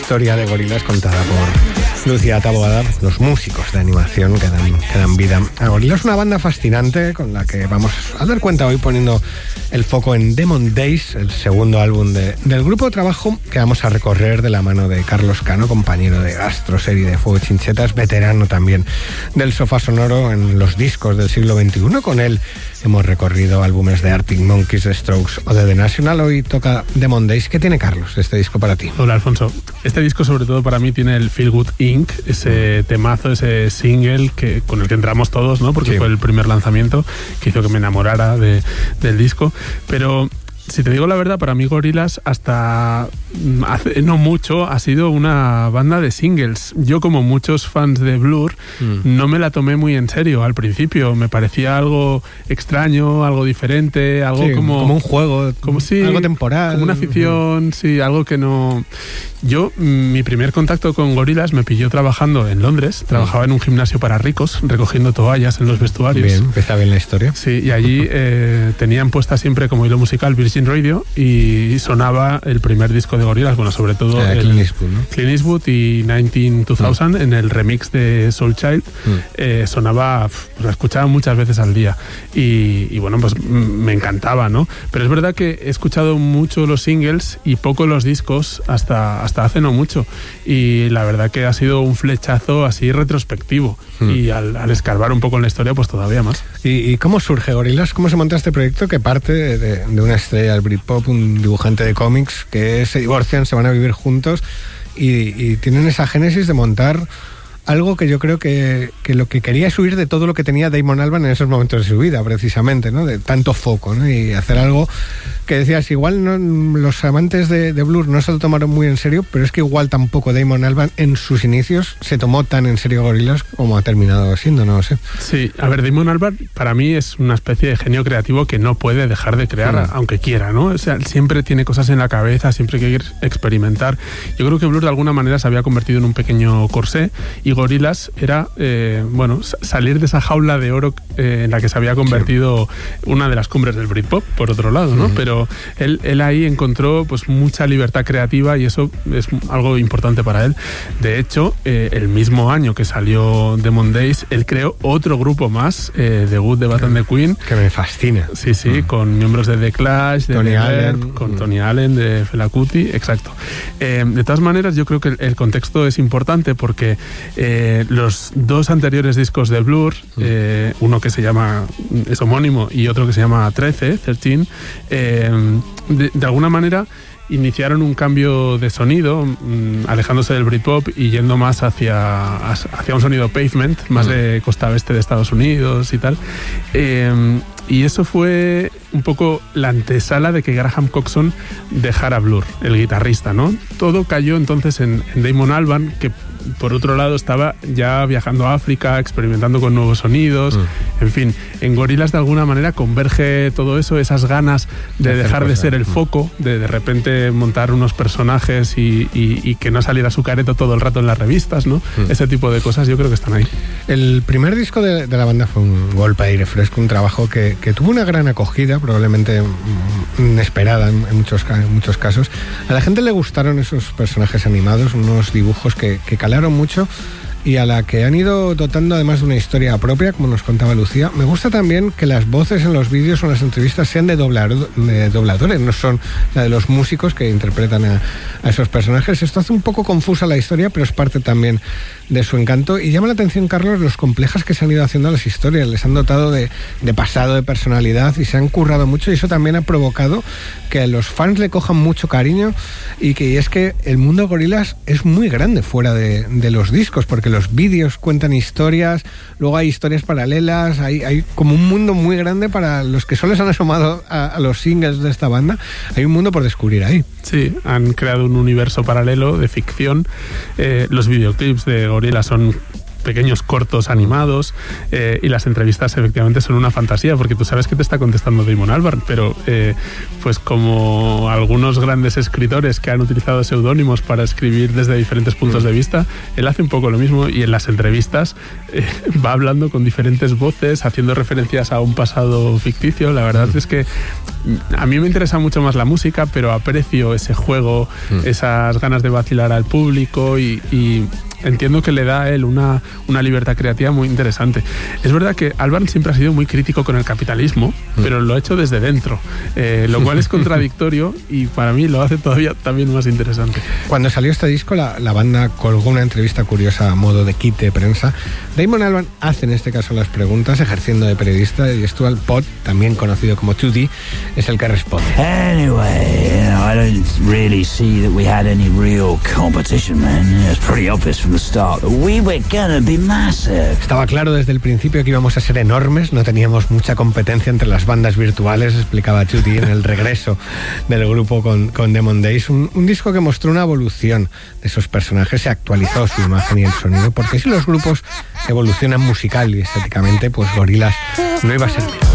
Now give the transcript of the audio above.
historia de Gorillaz contada por Lucía Taboada, los músicos de animación que dan vida a Gorillaz. Es una banda fascinante con la que vamos a dar cuenta hoy poniendo el foco en Demon Days, el segundo álbum del grupo. Trabajo que vamos a recorrer de la mano de Carlos Cano, compañero de Gastro, serie de Fuego Chinchetas, veterano también del sofá sonoro en los discos del siglo XXI. Con él hemos recorrido álbumes de Arctic Monkeys, The Strokes o de The National. Hoy toca Demon Days. ¿Qué tiene, Carlos, este disco para ti? Hola, Alfonso. Este disco sobre todo para mí tiene el Feel Good Inc., ese temazo, ese single con el que entramos todos, ¿no? Porque fue el primer lanzamiento que hizo que me enamorara del disco. Pero si te digo la verdad, para mí Gorillaz hasta hace no mucho ha sido una banda de singles. Yo, como muchos fans de Blur, no me la tomé muy en serio al principio. Me parecía algo extraño, algo diferente, algo como un juego, algo temporal, como una afición, algo que no... Yo, mi primer contacto con Gorillaz me pilló trabajando en Londres. Trabajaba en un gimnasio para ricos, recogiendo toallas en los vestuarios. Bien, empieza bien la historia. Sí, y allí tenían puesta siempre como hilo musical Virgin Radio y sonaba el primer disco de Gorillaz, bueno, sobre todo Clint Eastwood, ¿no? Clint Eastwood y 19-2000 en el remix de Soul Child. Sonaba, la escuchaba muchas veces al día y bueno, pues me encantaba, ¿no? Pero es verdad que he escuchado mucho los singles y poco los discos hasta hace no mucho, y la verdad que ha sido un flechazo así retrospectivo, y al escarbar un poco en la historia, pues todavía más. ¿Y cómo surge Gorillaz? ¿Cómo se monta este proyecto que parte de una estrella del Britpop, un dibujante de cómics, que se divorcian, se van a vivir juntos y tienen esa génesis de montar algo que yo creo que lo que quería es huir de todo lo que tenía Damon Albarn en esos momentos de su vida, precisamente, ¿no? De tanto foco, ¿no? Y hacer algo que decías, igual no, los amantes de Blur no se lo tomaron muy en serio, pero es que igual tampoco Damon Albarn en sus inicios se tomó tan en serio Gorillaz como ha terminado siendo, no lo sé. Sí, a ver, Damon Albarn para mí es una especie de genio creativo que no puede dejar de crear, aunque quiera, ¿no? O sea, siempre tiene cosas en la cabeza, siempre quiere experimentar. Yo creo que Blur de alguna manera se había convertido en un pequeño corsé, y Gorillaz era, salir de esa jaula de oro en la que se había convertido una de las cumbres del Britpop, por otro lado, ¿no? Pero él ahí encontró pues mucha libertad creativa, y eso es algo importante para él. De hecho, el mismo año que salió Demon Days, él creó otro grupo más, The Good, The Bad and The Queen. Que me fascina. Sí, con miembros de The Clash, de Tony Allen, con Tony Allen, de Fela Kuti, exacto. De todas maneras, yo creo que el contexto es importante porque los dos anteriores discos de Blur, uno que se llama, es homónimo, y otro que se llama 13, de alguna manera iniciaron un cambio de sonido, alejándose del Britpop y yendo más hacia un sonido pavement, más de costa oeste de Estados Unidos y tal. Y eso fue un poco la antesala de que Graham Coxon dejara Blur, el guitarrista, ¿no? Todo cayó entonces en Damon Albarn, que por otro lado estaba ya viajando a África, experimentando con nuevos sonidos. En fin, en Gorillaz de alguna manera converge todo eso, esas ganas de dejar de ser el foco, de repente montar unos personajes y que no saliera su careto todo el rato en las revistas, ¿no? Ese tipo de cosas yo creo que están ahí. El primer disco de la banda fue un golpe de aire fresco, un trabajo que tuvo una gran acogida, probablemente inesperada en muchos casos. A la gente le gustaron esos personajes animados, unos dibujos que calaron mucho, y a la que han ido dotando además de una historia propia, como nos contaba Lucía. Me gusta también que las voces en los vídeos o en las entrevistas sean de dobladores, no son la de los músicos que interpretan a esos personajes. Esto hace un poco confusa la historia, pero es parte también de su encanto, y llama la atención, Carlos, los complejas que se han ido haciendo a las historias. Les han dotado de pasado, de personalidad, y se han currado mucho, y eso también ha provocado que los fans le cojan mucho cariño, y es que el mundo Gorillaz es muy grande fuera de los discos, porque los vídeos cuentan historias, luego hay historias paralelas, hay como un mundo muy grande para los que solo se han asomado a los singles de esta banda. Hay un mundo por descubrir ahí. Sí, han creado un universo paralelo de ficción. Los videoclips de Gorillaz son pequeños cortos animados, y las entrevistas efectivamente son una fantasía, porque tú sabes que te está contestando Damon Albarn, pero pues como algunos grandes escritores que han utilizado seudónimos para escribir desde diferentes puntos de vista, él hace un poco lo mismo, y en las entrevistas va hablando con diferentes voces, haciendo referencias a un pasado ficticio. La verdad es que a mí me interesa mucho más la música, pero aprecio ese juego, esas ganas de vacilar al público, y entiendo que le da a él una libertad creativa muy interesante. Es verdad que Albarn siempre ha sido muy crítico con el capitalismo, pero lo ha hecho desde dentro, lo cual es contradictorio, y para mí lo hace todavía también más interesante. Cuando salió este disco, la banda colgó una entrevista curiosa a modo de kit de prensa. Damon Albarn hace en este caso las preguntas, ejerciendo de periodista, y Stuart Pott, también conocido como 2D, es el que responde. Anyway, I don't really see that we had any real competition, man. It's pretty obvious from the start that we were gonna be massive. Estaba claro desde el principio que íbamos a ser enormes, no teníamos mucha competencia entre las bandas virtuales, explicaba 2D en el regreso del grupo con Demon Days. Un disco que mostró una evolución de esos personajes, se actualizó su imagen y el sonido, porque si los grupos evolucionan musical y estéticamente, pues Gorillaz no iba a ser menos.